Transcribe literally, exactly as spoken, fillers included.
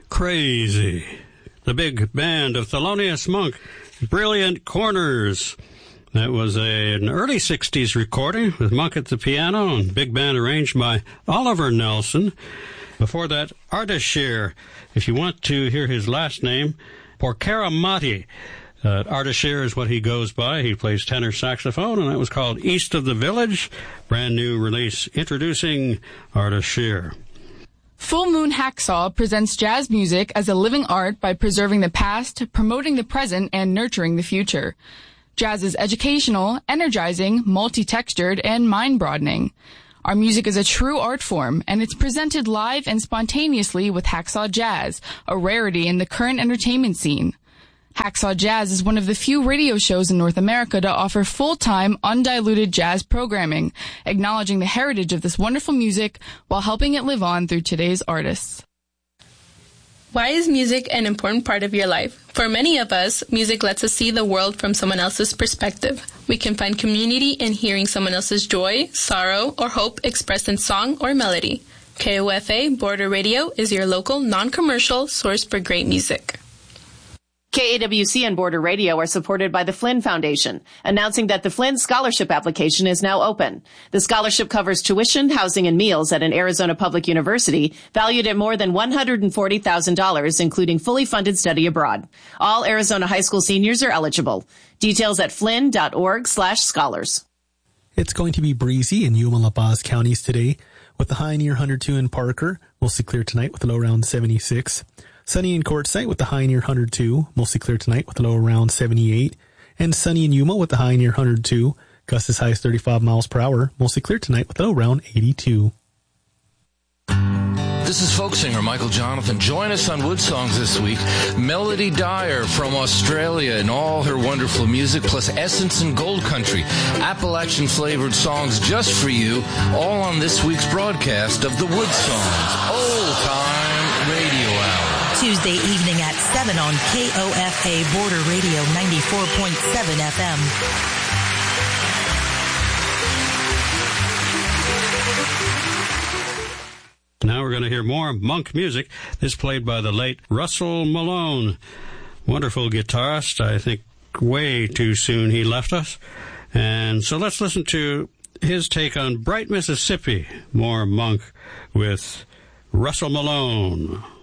Crazy. The big band of Thelonious Monk, Brilliant Corners. That was a, an early sixties recording with Monk at the piano and big band arranged by Oliver Nelson. Before that, Ardashir. If you want to hear his last name, Porcaramati. Uh, Ardashir is what he goes by. He plays tenor saxophone, and that was called East of the Village. Brand new release introducing Ardashir. Full Moon Hacksaw presents jazz music as a living art by preserving the past, promoting the present, and nurturing the future. Jazz is educational, energizing, multi-textured, and mind-broadening. Our music is a true art form, and it's presented live and spontaneously with Hacksaw Jazz, a rarity in the current entertainment scene. Hacksaw Jazz is one of the few radio shows in North America to offer full-time, undiluted jazz programming, acknowledging the heritage of this wonderful music while helping it live on through today's artists. Why is music an important part of your life? For many of us, music lets us see the world from someone else's perspective. We can find community in hearing someone else's joy, sorrow, or hope expressed in song or melody. K O F A Border Radio is your local, non-commercial source for great music. K A W C and Border Radio are supported by the Flynn Foundation, announcing that the Flynn Scholarship application is now open. The scholarship covers tuition, housing, and meals at an Arizona public university valued at more than one hundred forty thousand dollars, including fully funded study abroad. All Arizona high school seniors are eligible. Details at flynn.org slash scholars. It's going to be breezy in Yuma, La Paz counties today, with the high near one hundred two in Parker, mostly clear tonight with a low around seventy-six. Sunny in Quartzsite with the high near one hundred two, mostly clear tonight with a low around seventy-eight. And sunny in Yuma with the high near one hundred two, gusts as high as thirty-five miles per hour, mostly clear tonight with a low around eighty-two. This is folk singer Michael Jonathan. Join us on Wood Songs this week. Melody Dyer from Australia and all her wonderful music, plus Essence and Gold Country, Appalachian-flavored songs just for you, all on this week's broadcast of the Wood Songs Old Time Radio Hour. Tuesday evening at seven on K O F A Border Radio ninety-four point seven F M. Now we're going to hear more Monk music. This played by the late Russell Malone. Wonderful guitarist. I think way too soon he left us. And so let's listen to his take on Bright Mississippi. More Monk with Russell Malone.